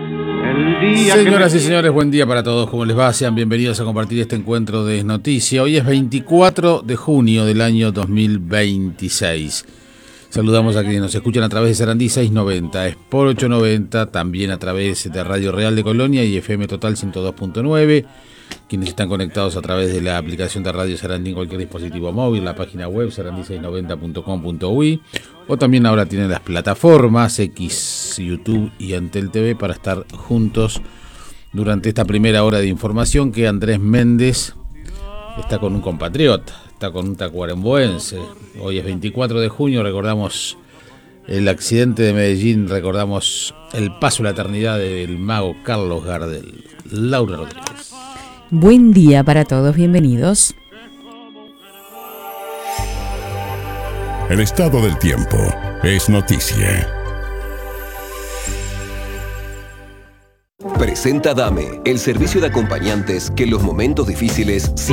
Señoras y señores, buen día para todos. ¿Cómo les va? Sean bienvenidos a compartir este encuentro de Noticia. Hoy es 24 de junio del año 2026. Saludamos a quienes nos escuchan a través de Sarandí 690, Sport 890, también a través de Radio Real de Colonia y FM Total 102.9. Quienes están conectados a través de la aplicación de Radio Sarandí en cualquier dispositivo móvil, la página web sarandí690.com.uy, o también ahora tienen las plataformas X, YouTube y Antel TV para estar juntos durante esta primera hora de información que Andrés Méndez está con un compatriota, está con un tacuarembóense. Hoy es 24 de junio, recordamos el accidente de Medellín, recordamos el paso a la eternidad del mago Carlos Gardel. Laura Rodríguez. Buen día para todos, bienvenidos. El estado del tiempo es noticia. Presenta Dame, el servicio de acompañantes que en los momentos difíciles